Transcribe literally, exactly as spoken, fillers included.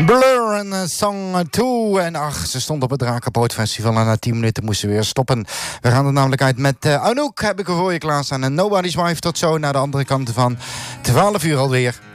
Blur en uh, Song twee. En ach, ze stond op het Drakenpoot-festival en na tien minuten moesten we weer stoppen. We gaan er namelijk uit met uh, Anouk, heb ik er voor je klaarstaan. En Nobody's Wife, tot zo naar de andere kant van twaalf uur alweer.